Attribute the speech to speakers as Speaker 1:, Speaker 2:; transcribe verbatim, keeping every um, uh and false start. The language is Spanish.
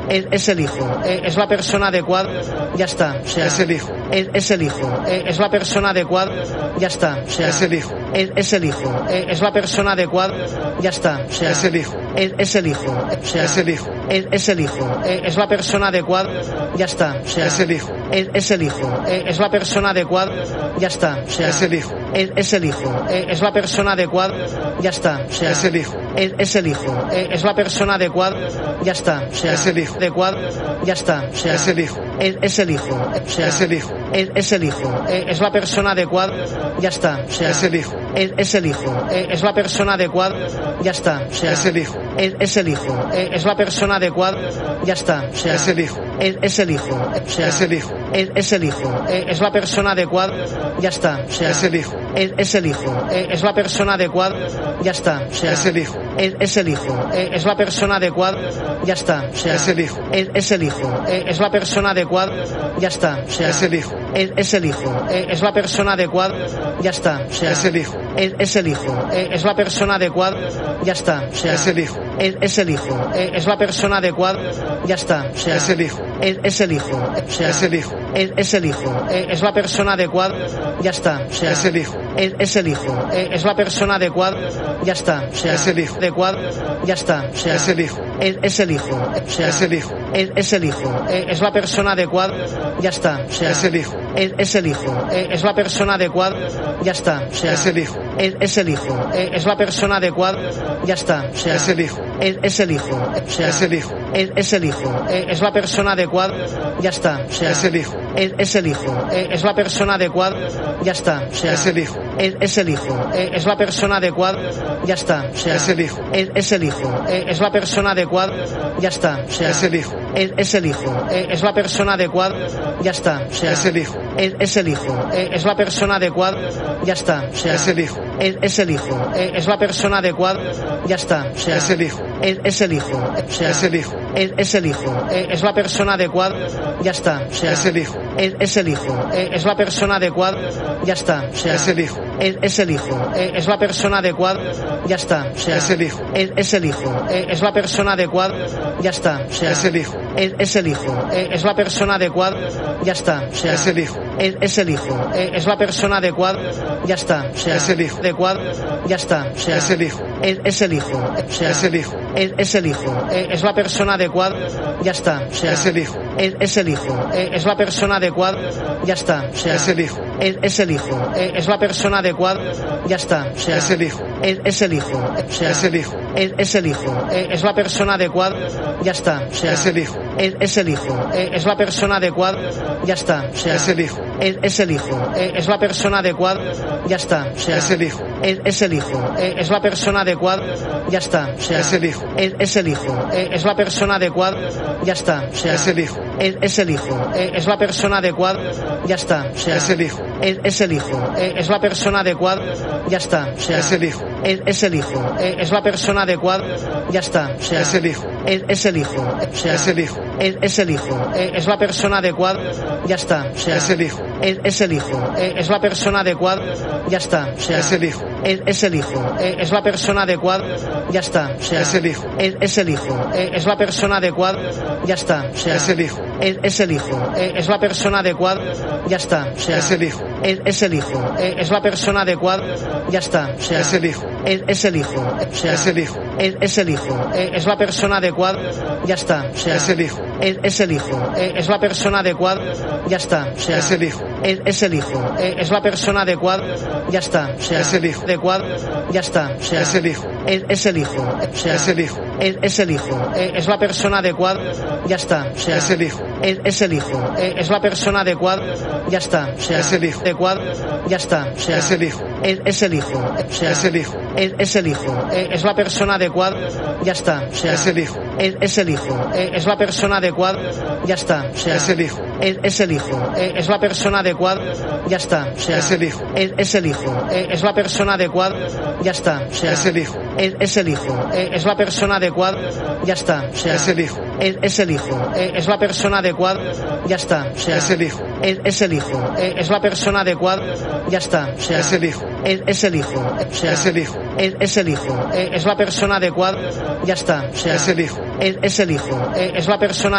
Speaker 1: es, es el hijo, eh, es la persona adecuada, ya está, o sea,
Speaker 2: es el hijo,
Speaker 1: es, es el hijo, eh, es la persona adecuada, ya está, o sea,
Speaker 2: es el hijo,
Speaker 1: es, es el hijo, eh, es la persona adecuada, ya está, o sea,
Speaker 2: es el hijo,
Speaker 1: es, es el hijo, o sea,
Speaker 2: es el hijo,
Speaker 1: es, es el hijo, eh, es la persona adecuada, ya está, o sea,
Speaker 2: es el hijo,
Speaker 1: es, es el hijo, eh, es la persona adecuada, ya está, o sea,
Speaker 2: es el hijo,
Speaker 1: es, es el hijo, eh, es la persona adecuada, ya está, o sea,
Speaker 2: es el hijo,
Speaker 1: es, es el hijo, eh, es la persona adecuada, ya está, o sea,
Speaker 2: es el hijo,
Speaker 1: adecuada, ya está, o sea,
Speaker 2: es el hijo,
Speaker 1: es, es el hijo, o sea,
Speaker 2: es el hijo,
Speaker 1: es, es el hijo, eh, es la persona adecuada, ya está, o sea,
Speaker 2: es el hijo,
Speaker 1: es, es el hijo, eh, es la persona adecuada, ya está, o sea,
Speaker 2: es el hijo,
Speaker 1: es, es el hijo, eh, es la persona adecuada, ya está, o sea,
Speaker 2: es el hijo,
Speaker 1: es, es el hijo, o sea,
Speaker 2: es el hijo,
Speaker 1: es, es el hijo, eh, es la persona adecuada, ya está, o sea,
Speaker 2: es el hijo,
Speaker 1: es, es el hijo, eh, es la persona adecuada, ya está, o sea,
Speaker 2: es el hijo,
Speaker 1: es, es el hijo, eh, es la persona adecuada, ya está, o sea,
Speaker 2: es el hijo,
Speaker 1: es, es el hijo, eh, es la persona adecuada, ya está, o sea,
Speaker 2: es el hijo,
Speaker 1: es, es el hijo, eh, es la persona adecuada, ya está, o sea,
Speaker 2: es el hijo,
Speaker 1: es, es el hijo, eh, es la persona adecuada, ya está, o sea,
Speaker 2: es el hijo,
Speaker 1: es, es el hijo, eh, es la persona adecuada, ya está, o sea,
Speaker 2: es el hijo,
Speaker 1: es, es el hijo, o sea,
Speaker 2: es el hijo,
Speaker 1: es, es el hijo, eh, es la persona adecuada, ya está, o sea,
Speaker 2: es el hijo,
Speaker 1: es, es el hijo, eh, es la persona adecuada, ya está, o sea,
Speaker 2: es el hijo,
Speaker 1: adecuada, ya está, o sea,
Speaker 2: es el hijo,
Speaker 1: es, es el hijo, o sea,
Speaker 2: es el hijo,
Speaker 1: es, es el hijo, eh, es la persona adecuada, ya está, o sea,
Speaker 2: es el hijo,
Speaker 1: es, es el hijo, eh, es la persona adecuada, ya está, o sea,
Speaker 2: es el hijo,
Speaker 1: es, es el hijo, eh, es la persona adecuada, ya está, o sea,
Speaker 2: es el hijo,
Speaker 1: es, es el hijo, o sea,
Speaker 2: es el hijo,
Speaker 1: es, es el hijo, eh, es la persona adecuada, ya está, o sea,
Speaker 2: es el hijo,
Speaker 1: es, es el hijo, eh, es la persona adecuada, ya está, o sea,
Speaker 2: es el hijo,
Speaker 1: es, es el hijo, eh, es la persona adecuada, ya está, o sea,
Speaker 2: es el hijo,
Speaker 1: es, es el hijo, eh, es la persona adecuada, ya está, o sea,
Speaker 2: es el hijo,
Speaker 1: es, es el hijo, eh, es la persona adecuada, ya está, o sea,
Speaker 2: es el hijo,
Speaker 1: es, es el hijo, eh, es la persona adecuada, ya está, o sea,
Speaker 2: es el hijo,
Speaker 1: es, es el hijo, eh, es la persona adecuada, ya está, o sea,
Speaker 2: es el hijo,
Speaker 1: es, es el hijo, o sea,
Speaker 2: es el hijo,
Speaker 1: es, es el hijo, eh, es la persona adecuada, ya está, o sea,
Speaker 2: es el hijo,
Speaker 1: es, es el hijo, eh, es la persona adecuada, ya está, o sea,
Speaker 2: es el hijo,
Speaker 1: es, es el hijo, eh, es la persona adecuada, ya está, o sea,
Speaker 2: es el hijo,
Speaker 1: es, es el hijo, eh, es la persona adecuada, ya está, o sea,
Speaker 2: es el hijo,
Speaker 1: es, es el hijo, eh, es la persona adecuada, ya está, o sea,
Speaker 2: es el hijo,
Speaker 1: es, es el hijo, eh, es la persona adecuada, ya está, o sea,
Speaker 2: es el hijo,
Speaker 1: adecuada, ya está, o sea,
Speaker 2: es el hijo,
Speaker 1: es, es el hijo, o sea,
Speaker 2: es el hijo,
Speaker 1: es, es el hijo, eh, es la persona adecuada, ya está, o sea,
Speaker 2: es el hijo,
Speaker 1: es, es el hijo, eh, es la persona adecuada, ya está, o sea,
Speaker 2: es el hijo,
Speaker 1: es, es el hijo, eh, es la persona adecuada, ya está, o sea,
Speaker 2: es el hijo,
Speaker 1: es, es el hijo, o sea,
Speaker 2: es el hijo,
Speaker 1: es, es el hijo, eh, es la persona adecuada, ya está, o sea,
Speaker 2: es el hijo,
Speaker 1: es, es el hijo, eh, es la persona adecuada, ya está, o sea,
Speaker 2: es el hijo,
Speaker 1: es, es el hijo, eh, es la persona adecuada, ya está, o sea,
Speaker 2: es el hijo,
Speaker 1: es, es el hijo, eh, es la persona adecuada, ya está, o sea,
Speaker 2: es el hijo,
Speaker 1: es, es el hijo, eh, es la persona adecuada, ya está, o sea,
Speaker 2: es el hijo,
Speaker 1: es, es el hijo, eh, es la persona adecuada, ya está, o sea,
Speaker 2: es el hijo,
Speaker 1: es, es el hijo, eh, es la persona adecuada, ya está, o sea,
Speaker 2: es el hijo,
Speaker 1: es, es el hijo, eh, es la persona adecuada, ya está, o sea,
Speaker 2: es el hijo,
Speaker 1: es, es el hijo, o sea,
Speaker 2: es el hijo,
Speaker 1: es, es el hijo, eh, es la persona adecuada, ya está, o sea,
Speaker 2: es el hijo,
Speaker 1: es, es el hijo, eh, es la persona adecuada, ya está, o sea,
Speaker 2: es el hijo,
Speaker 1: es, es el hijo, eh, es la persona adecuada, ya está, o sea,
Speaker 2: es el hijo,
Speaker 1: es, es el hijo, eh, es la persona adecuada, ya está, o sea,
Speaker 2: es el hijo,
Speaker 1: es, es el hijo, eh, es la persona adecuada, ya está, o sea,
Speaker 2: es el hijo,
Speaker 1: es, es el hijo, eh, es la persona adecuada, ya está, o sea,
Speaker 2: es el hijo,
Speaker 1: es, es el hijo, o sea,
Speaker 2: es el hijo,
Speaker 1: es, es el hijo, eh, es la persona adecuada, ya está, o sea,
Speaker 2: es el hijo,
Speaker 1: es, es el hijo, eh, es la persona adecuada, ya está, o sea,
Speaker 2: es el hijo,
Speaker 1: es, es el hijo, eh, es la persona adecuada, ya está, o sea,
Speaker 2: es el hijo,
Speaker 1: adecuada, ya está, o sea,
Speaker 2: es el hijo,
Speaker 1: es, es el hijo, o sea,
Speaker 2: es el hijo,
Speaker 1: es, es el hijo, eh, es la persona adecuada, ya está, o sea,
Speaker 2: es el hijo,
Speaker 1: es, es el hijo, eh, es la persona adecuada, ya está, o sea,
Speaker 2: es el hijo,
Speaker 1: adecuada, ya está, o sea,
Speaker 2: es el hijo,
Speaker 1: es, es el hijo, o sea,
Speaker 2: es el hijo,
Speaker 1: es, es el hijo, eh, es la persona adecuada, ya está, o sea,
Speaker 2: es el hijo,
Speaker 1: es, es el hijo, eh, es la persona adecuada, ya está, o sea,
Speaker 2: es el hijo,
Speaker 1: es, es el hijo, eh, es la persona adecuada, ya está, o sea,
Speaker 2: es el hijo,
Speaker 1: es, es el hijo, eh, es la persona adecuada, ya está, o sea,
Speaker 2: es el hijo,
Speaker 1: es, es el hijo, eh, es la persona adecuada, ya está, o sea,
Speaker 2: es el hijo,
Speaker 1: es, es el hijo, eh, es la persona adecuada, ya está, o sea,
Speaker 2: es el hijo,
Speaker 1: es, es el hijo, eh, es la persona adecuada, ya está, o sea,
Speaker 2: es el hijo,
Speaker 1: es, es el hijo, o sea,
Speaker 2: es el hijo,
Speaker 1: es, es el hijo, eh, es la persona adecuada, ya está, o sea,
Speaker 2: es el hijo,
Speaker 1: es, es el hijo, eh, es la persona